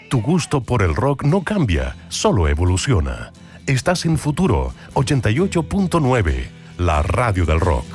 Tu gusto por el rock no cambia, solo evoluciona. Estás en Futuro 88.9, la radio del rock.